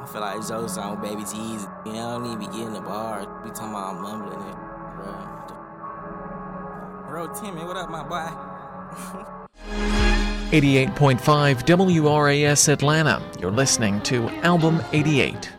I feel like Joe song with Baby T's. You know, I don't even be getting the bars. We talking about mumbling it, bro. Bro, Timmy, what up, my boy? 88.5 WRAS Atlanta. You're listening to Album 88.